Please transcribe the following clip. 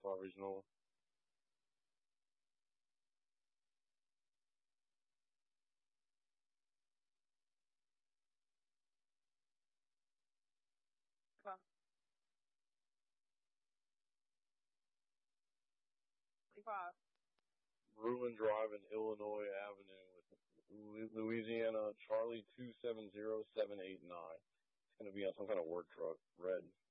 Utah Regional. Okay. 25. Bruin Drive and Illinois Avenue with Louisiana Charlie 270789. It's going to be on some kind of work truck, red.